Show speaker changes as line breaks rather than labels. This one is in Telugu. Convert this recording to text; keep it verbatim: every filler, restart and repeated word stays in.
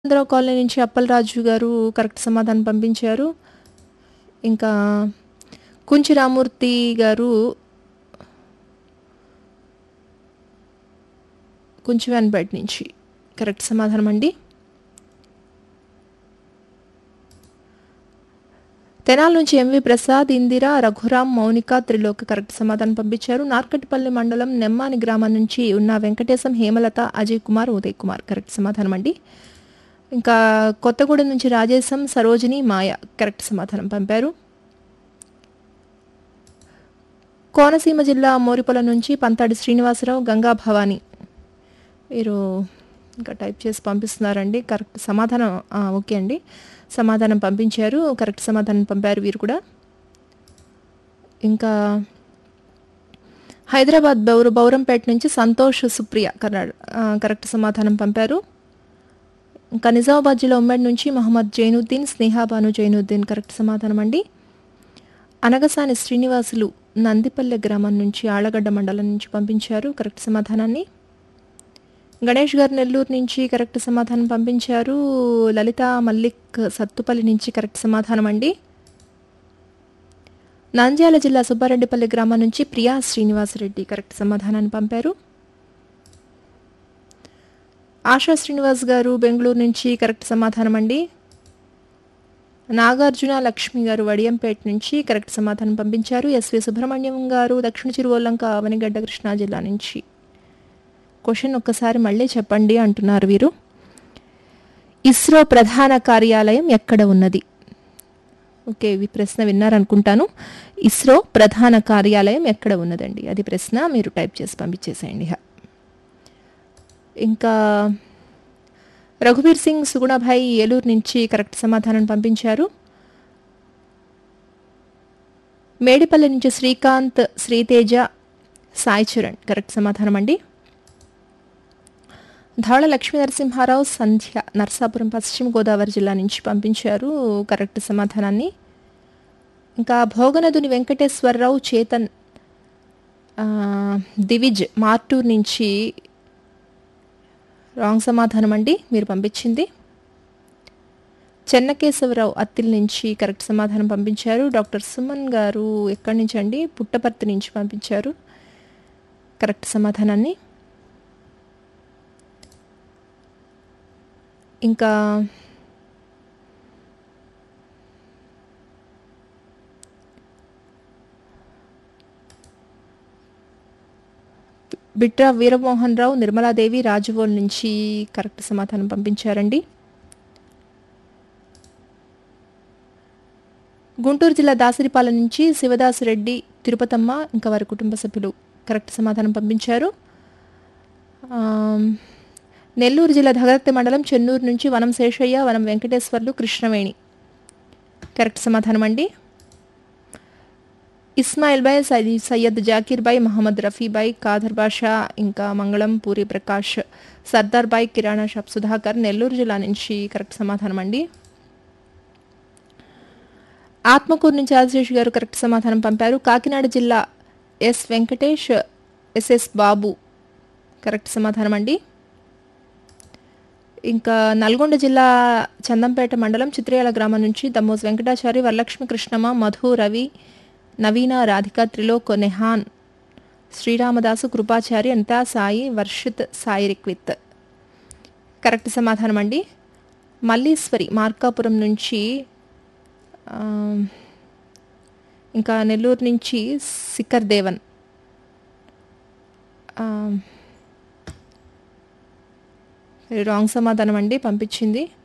ఆంధ్ర కాలనీ నుంచి అప్పలరాజు గారు కరెక్ట్ సమాధానం పంపించారు. ఇంకా కుంచి రామూర్తి గారు కుంచివాన్పేట నుంచి కరెక్ట్ సమాధానం అండి. తెనాల నుంచి ఎంవి ప్రసాద్, ఇందిర, రఘురాం, మౌనిక, త్రిలోక్ కరెక్ట్ సమాధానం పంపించారు. నార్కట్పల్లి మండలం నెమ్మాని గ్రామం నుంచి ఉన్న వెంకటేశం, హేమలత, అజయ్ కుమార్, ఉదయ్ కుమార్ కరెక్ట్ సమాధానం అండి. ఇంకా కొత్తగూడెం నుంచి రాజేశం, సరోజిని, మాయ కరెక్ట్ సమాధానం పంపారు. కోనసీమ జిల్లా మోరిపొల నుంచి పంతాడి శ్రీనివాసరావు, గంగా భవాని వీరు ఇంకా టైప్ చేసి పంపిస్తున్నారండి. కరెక్ట్ సమాధానం ఓకే అండి, సమాధానం పంపించారు. కరెక్ట్ సమాధానం పంపారు వీరు కూడా. ఇంకా హైదరాబాద్ బౌరు బౌరంపేట నుంచి సంతోష్, సుప్రియ కరెక్ట్ సమాధానం పంపారు. ఇంకా నిజామాబాద్ జిల్లా ఉమ్మడి నుంచి మహమ్మద్ జైనుద్దీన్, స్నేహాబాను జైనుద్దీన్ కరెక్ట్ సమాధానం అండి. అనగసాని శ్రీనివాసులు నందిపల్లె గ్రామం నుంచి ఆళ్లగడ్డ మండలం నుంచి పంపించారు కరెక్ట్ సమాధానాన్ని. గణేష్ గారు నెల్లూరు నుంచి కరెక్ట్ సమాధానం పంపించారు. లలిత మల్లిక్ సత్తుపల్లి నుంచి కరెక్ట్ సమాధానం అండి. నంద్యాల జిల్లా సుబ్బారెడ్డిపల్లి గ్రామం నుంచి ప్రియా శ్రీనివాసరెడ్డి కరెక్ట్ సమాధానాన్ని పంపారు. ఆశా శ్రీనివాస్ గారు బెంగళూరు నుంచి కరెక్ట్ సమాధానం అండి. నాగార్జున లక్ష్మి గారు వడియంపేట నుంచి కరెక్ట్ సమాధానం పంపించారు. ఎస్వి సుబ్రహ్మణ్యం గారు దక్షిణ చిరువల్లంక అవనిగడ్డ కృష్ణా జిల్లా నుంచి క్వశ్చన్ ఒక్కసారి మళ్ళీ చెప్పండి అంటున్నారు వీరు. ఇస్రో ప్రధాన కార్యాలయం ఎక్కడ ఉన్నది? ఓకే, ఈ ప్రశ్న విన్నారనుకుంటాను. ఇస్రో ప్రధాన కార్యాలయం ఎక్కడ ఉన్నదండి అది ప్రశ్న. మీరు టైప్ చేసి పంపించేసేయండి. ఇంకా రఘువీర్ సింగ్ సుగుణభాయ్ ఏలూరు నుంచి కరెక్ట్ సమాధానం పంపించారు. మేడిపల్లి నుంచి శ్రీకాంత్, శ్రీతేజ, సాయి చరణ్ కరెక్ట్ సమాధానం అండి. ధాళ లక్ష్మీ నరసింహారావు, సంధ్య నర్సాపురం పశ్చిమ గోదావరి జిల్లా నుంచి పంపించారు కరెక్ట్ సమాధానాన్ని. ఇంకా భోగనదుని వెంకటేశ్వరరావు, చేతన్, దివిజ్ మార్టూర్ నుంచి రాంగ్ సమాధానం అండి మీరు పంపించింది. చెన్నకేశవరావు అత్తిల్ నుంచి కరెక్ట్ సమాధానం పంపించారు. డాక్టర్ సుమన్ గారు ఎక్కడి నుంచి అండి? పుట్టపర్తి నుంచి పంపించారు కరెక్ట్ సమాధానాన్ని. ఇంకా బిట్రా వీరమోహన్ రావు, నిర్మలాదేవి రాజవోల్ నుంచి కరెక్ట్ సమాధానం పంపించారండి. గుంటూరు జిల్లా దాసరిపాలెం నుంచి శివదాసురెడ్డి, తిరుపతమ్మ ఇంకా వారి కుటుంబ సభ్యులు కరెక్ట్ సమాధానం పంపించారు. నెల్లూరు జిల్లా ధగర్తి మండలం చెన్నూరు నుంచి వనం శేషయ్య, వనం వెంకటేశ్వర్లు, కృష్ణవేణి కరెక్ట్ సమాధానం అండి. Ismail bye, Syed Zakir bye, Mohammed Rafi bye, Khadar బాషా ఇంకా మంగళం, పూరి ప్రకాష్, సర్దార్ బాయ్, కిరాణా షాప్ సుధాకర్ నెల్లూరు జిల్లా నుంచి కరెక్ట్ సమాధానం అండి. ఆత్మకూరు నుంచి రాజశేష్ గారు కరెక్ట్ సమాధానం పంపారు. కాకినాడ జిల్లా ఎస్ వెంకటేష్, ఎస్ఎస్ బాబు కరెక్ట్ సమాధానం అండి. ఇంకా నల్గొండ జిల్లా చందంపేట మండలం చిత్రయాల గ్రామం నుంచి దమ్మోజ్ వెంకటాచారి, వరలక్ష్మి, కృష్ణమ్మ, మధు, రవి, నవీన, రాధిక, త్రిలోక్, నెహాన్, శ్రీరామదాసు, కృపాచారి, అంతా సాయి, వర్షిత్, సాయి రిక్విత్ కరెక్ట్ సమాధానం అండి. మల్లీశ్వరి మార్కాపురం నుంచి, ఇంకా నెల్లూరు నుంచి శిఖర్ దేవన్ రాంగ్ సమాధానం అండి పంపించింది.